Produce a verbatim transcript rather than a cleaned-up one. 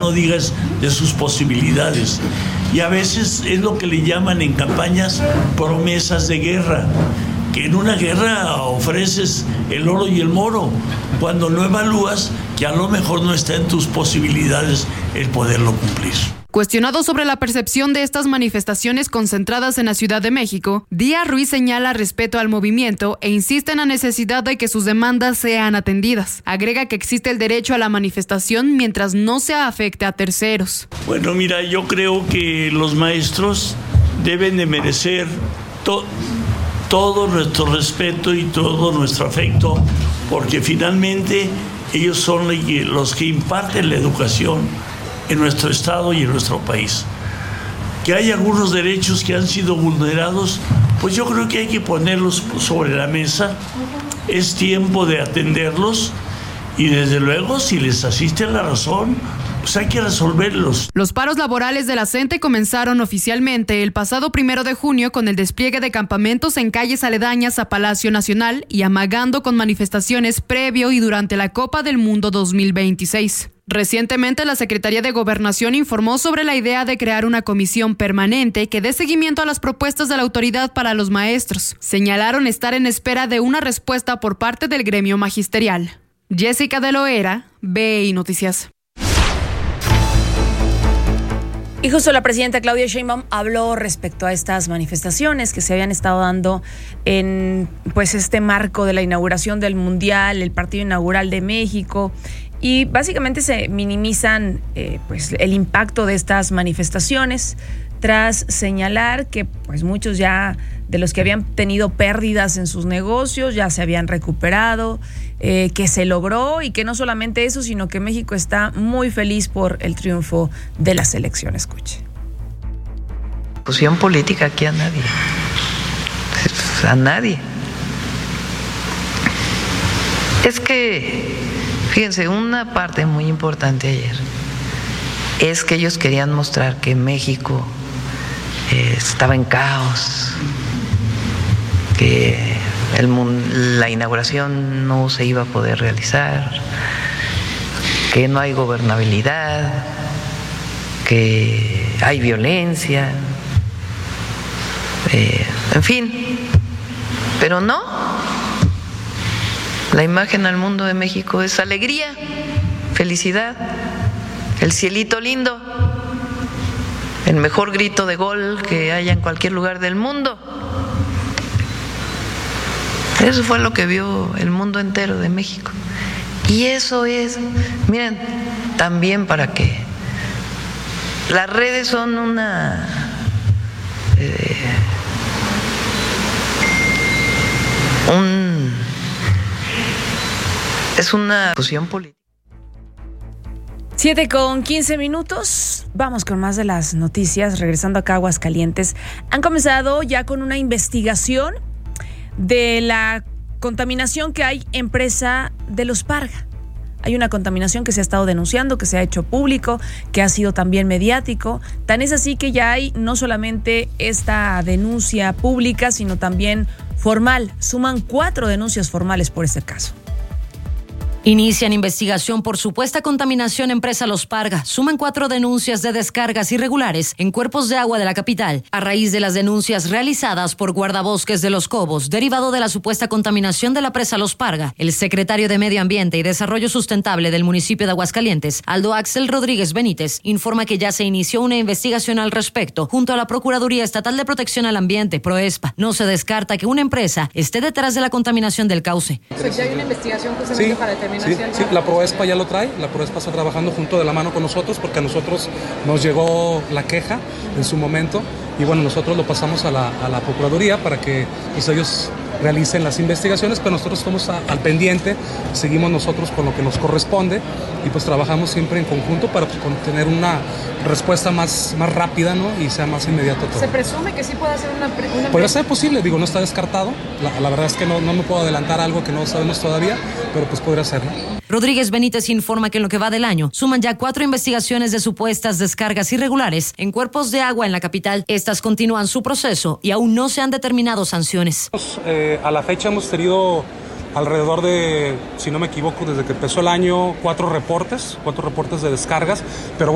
no digas de sus posibilidades. Y a veces es lo que le llaman en campañas promesas de guerra, que en una guerra ofreces el oro y el moro, cuando no evalúas que a lo mejor no está en tus posibilidades el poderlo cumplir. Cuestionado sobre la percepción de estas manifestaciones concentradas en la Ciudad de México, Díaz Ruiz señala respeto al movimiento e insiste en la necesidad de que sus demandas sean atendidas. Agrega que existe el derecho a la manifestación mientras no se afecte a terceros. Bueno, mira, yo creo que los maestros deben de merecer to- todo nuestro respeto y todo nuestro afecto, porque finalmente ellos son los que imparten la educación en nuestro estado y en nuestro país. Que hay algunos derechos que han sido vulnerados, pues yo creo que hay que ponerlos sobre la mesa. Es tiempo de atenderlos y desde luego, si les asiste la razón, pues hay que resolverlos. Los paros laborales de la CENTE comenzaron oficialmente el pasado primero de junio con el despliegue de campamentos en calles aledañas a Palacio Nacional y amagando con manifestaciones previo y durante la Copa del Mundo dos mil veintiséis. Recientemente, la Secretaría de Gobernación informó sobre la idea de crear una comisión permanente que dé seguimiento a las propuestas de la autoridad para los maestros. Señalaron estar en espera de una respuesta por parte del gremio magisterial. Jessica de Loera, B I Noticias. Y justo la presidenta Claudia Sheinbaum habló respecto a estas manifestaciones que se habían estado dando en pues este marco de la inauguración del Mundial, el partido inaugural de México. Y básicamente se minimizan eh, pues el impacto de estas manifestaciones tras señalar que pues muchos ya de los que habían tenido pérdidas en sus negocios ya se habían recuperado, eh, que se logró y que no solamente eso, sino que México está muy feliz por el triunfo de la selección. Escuche. Posición política aquí a nadie, a nadie. Es que fíjense, una parte muy importante ayer es que ellos querían mostrar que México eh, estaba en caos, que el, la inauguración no se iba a poder realizar, que no hay gobernabilidad, que hay violencia, eh, en fin, pero no. La imagen al mundo de México es alegría, felicidad, el cielito lindo, el mejor grito de gol que haya en cualquier lugar del mundo. Eso fue lo que vio el mundo entero de México. Y eso es, miren, también para que las redes son una eh, un es una discusión política. Siete con quince minutos. Vamos con más de las noticias. Regresando acá a Aguascalientes, han comenzado ya con una investigación de la contaminación que hay en presa de Los Parga. Hay una contaminación que se ha estado denunciando, que se ha hecho público, que ha sido también mediático. Tan es así que ya hay no solamente esta denuncia pública, sino también formal. Suman cuatro denuncias formales por este caso. Inician investigación por supuesta contaminación en presa Los Parga. Suman cuatro denuncias de descargas irregulares en cuerpos de agua de la capital, a raíz de las denuncias realizadas por guardabosques de Los Cobos, derivado de la supuesta contaminación de la presa Los Parga. El secretario de Medio Ambiente y Desarrollo Sustentable del municipio de Aguascalientes, Aldo Axel Rodríguez Benítez, informa que ya se inició una investigación al respecto junto a la Procuraduría Estatal de Protección al Ambiente, PROESPA. No se descarta que una empresa esté detrás de la contaminación del cauce. O sea, ya hay una investigación justamente sí. para determinar. Sí, sí, la PROESPA ya lo trae, la PROESPA está trabajando junto de la mano con nosotros porque a nosotros nos llegó la queja en su momento y bueno, nosotros lo pasamos a la, a la Procuraduría para que pues, ellos realicen las investigaciones, pero nosotros estamos a, al pendiente, seguimos nosotros con lo que nos corresponde y pues trabajamos siempre en conjunto para pues, tener una respuesta más, más rápida, ¿no? Y sea más inmediato todo. ¿Se presume que sí puede ser una, una... Podría ser posible, digo, no está descartado, la, la verdad es que no, no me puedo adelantar algo que no sabemos todavía, pero pues podría ser, ¿no? Rodríguez Benítez informa que en lo que va del año suman ya cuatro investigaciones de supuestas descargas irregulares en cuerpos de agua en la capital. Estas continúan su proceso y aún no se han determinado sanciones. Eh, a la fecha hemos tenido alrededor de, si no me equivoco, desde que empezó el año, cuatro reportes, cuatro reportes de descargas, pero